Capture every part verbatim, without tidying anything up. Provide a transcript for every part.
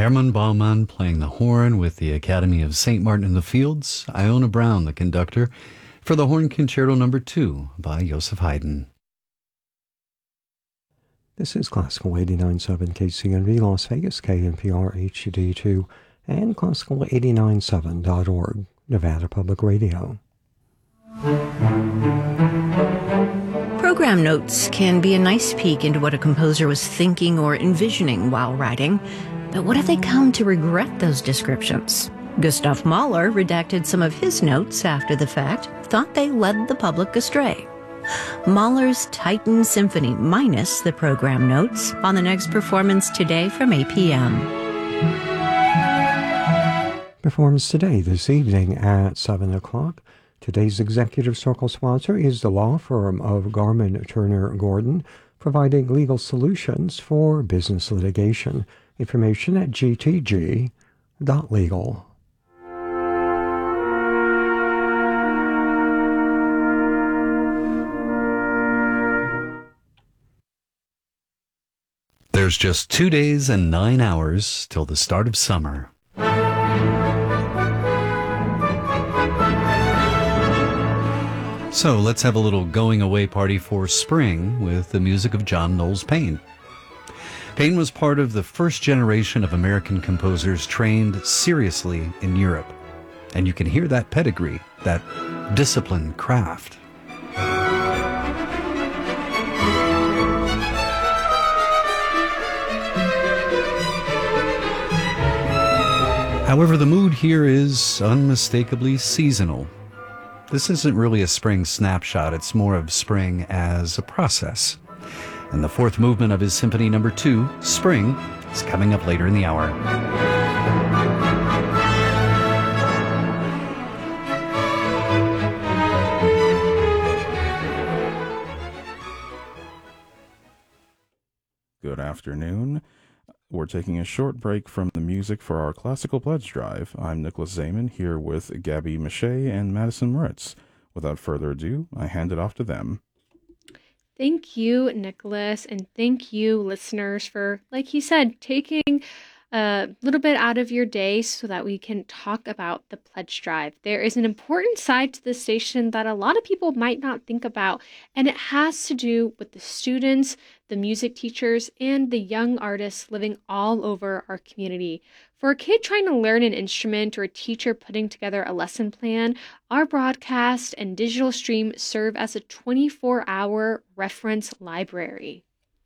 Herman Baumann playing the horn with the Academy of Saint Martin in the Fields, Iona Brown, the conductor, for the Horn Concerto Number two by Joseph Haydn. This is Classical eighty-nine point seven K C N V Las Vegas, K N P R H D two, and Classical eighty-nine point seven dot org, Nevada Public Radio. Program notes can be a nice peek into what a composer was thinking or envisioning while writing, but what if they come to regret those descriptions? Gustav Mahler redacted some of his notes after the fact, thought they led the public astray. Mahler's Titan Symphony minus the program notes on the next performance today from eight p.m. Performance today, this evening at seven o'clock. Today's executive circle sponsor is the law firm of Garman Turner Gordon, providing legal solutions for business litigation. Information at g t g dot legal. There's just two days and nine hours till the start of summer. So let's have a little going away party for spring with the music of John Knowles Paine. Paine was part of the first generation of American composers trained seriously in Europe. And you can hear that pedigree, that disciplined craft. However, the mood here is unmistakably seasonal. This isn't really a spring snapshot, it's more of spring as a process. And the fourth movement of his Symphony Number two, Spring, is coming up later in the hour. Good afternoon. We're taking a short break from the music for our Classical Pledge Drive. I'm Nicholas Zaman here with Gabby Mache and Madison Moritz. Without further ado, I hand it off to them. Thank you, Nicholas, and thank you, listeners, for, like he said, taking a little bit out of your day so that we can talk about the pledge drive. There is an important side to the station that a lot of people might not think about, and it has to do with the students, the music teachers, and the young artists living all over our community. For a kid trying to learn an instrument or a teacher putting together a lesson plan, our broadcast and digital stream serve as a twenty-four hour reference library.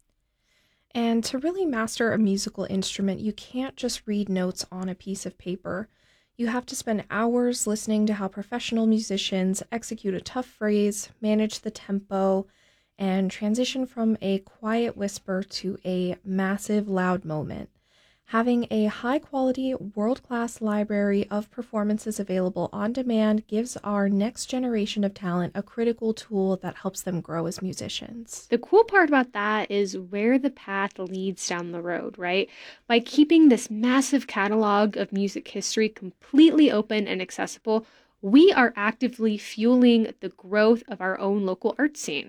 And to really master a musical instrument, you can't just read notes on a piece of paper. You have to spend hours listening to how professional musicians execute a tough phrase, manage the tempo, and transition from a quiet whisper to a massive, loud moment. Having a high-quality, world-class library of performances available on demand gives our next generation of talent a critical tool that helps them grow as musicians. The cool part about that is where the path leads down the road, right? By keeping this massive catalog of music history completely open and accessible, we are actively fueling the growth of our own local art scene.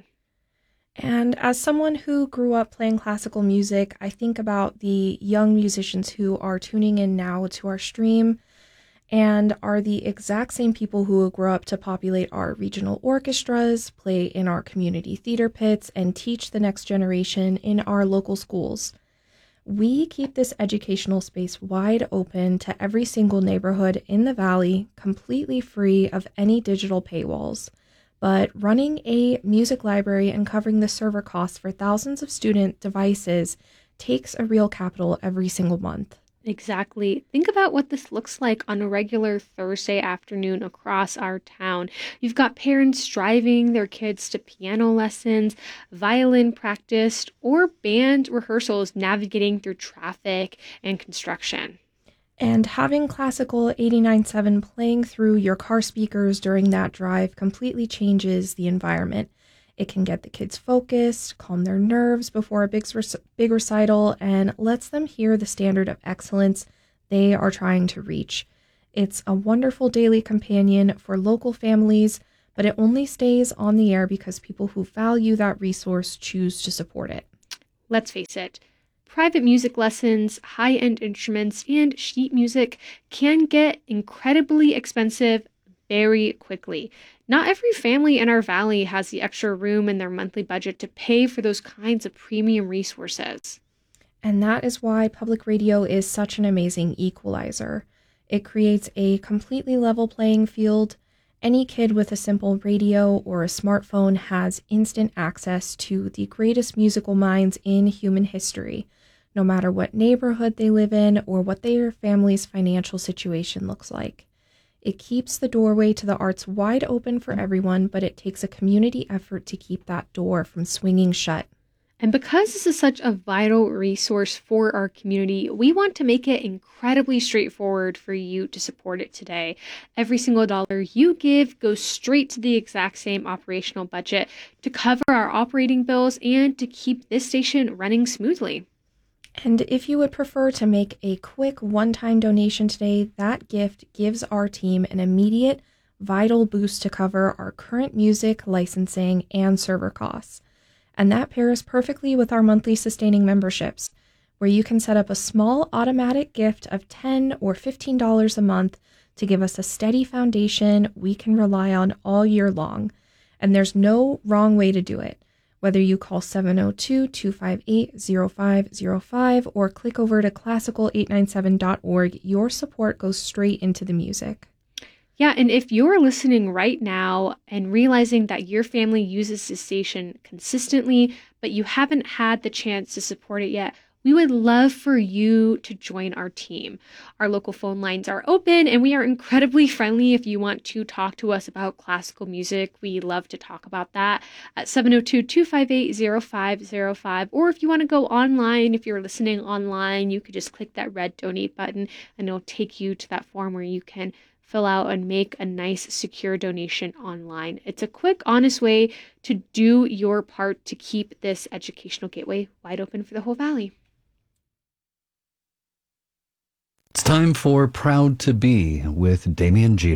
And as someone who grew up playing classical music, I think about the young musicians who are tuning in now to our stream and are the exact same people who grew up to populate our regional orchestras, play in our community theater pits, and teach the next generation in our local schools. We keep this educational space wide open to every single neighborhood in the Valley, completely free of any digital paywalls. But running a music library and covering the server costs for thousands of student devices takes a real capital every single month. Exactly. Think about what this looks like on a regular Thursday afternoon across our town. You've got parents driving their kids to piano lessons, violin practice, or band rehearsals navigating through traffic and construction. And having Classical eighty-nine point seven playing through your car speakers during that drive completely changes the environment. It can get the kids focused, calm their nerves before a big, big recital, and lets them hear the standard of excellence they are trying to reach. It's a wonderful daily companion for local families, but it only stays on the air because people who value that resource choose to support it. Let's face it. Private music lessons, high-end instruments, and sheet music can get incredibly expensive very quickly. Not every family in our valley has the extra room in their monthly budget to pay for those kinds of premium resources. And that is why public radio is such an amazing equalizer. It creates a completely level playing field. Any kid with a simple radio or a smartphone has instant access to the greatest musical minds in human history, no matter what neighborhood they live in or what their family's financial situation looks like. It keeps the doorway to the arts wide open for everyone, but it takes a community effort to keep that door from swinging shut. And because this is such a vital resource for our community, we want to make it incredibly straightforward for you to support it today. Every single dollar you give goes straight to the exact same operational budget to cover our operating bills and to keep this station running smoothly. And if you would prefer to make a quick one-time donation today, that gift gives our team an immediate, vital boost to cover our current music, licensing, and server costs. And that pairs perfectly with our monthly sustaining memberships, where you can set up a small automatic gift of ten dollars or fifteen dollars a month to give us a steady foundation we can rely on all year long. And there's no wrong way to do it. Whether you call seven oh two, two five eight, oh five oh five or click over to classical eight nine seven dot org, your support goes straight into the music. Yeah, and if you're listening right now and realizing that your family uses this station consistently, but you haven't had the chance to support it yet, we would love for you to join our team. Our local phone lines are open and we are incredibly friendly if you want to talk to us about classical music. We love to talk about that at seven oh two, two five eight, oh five oh five. Or if you want to go online, if you're listening online, you could just click that red donate button and it'll take you to that form where you can fill out and make a nice, secure donation online. It's a quick, honest way to do your part to keep this educational gateway wide open for the whole valley. It's time for Proud to Be with Damian Jeter.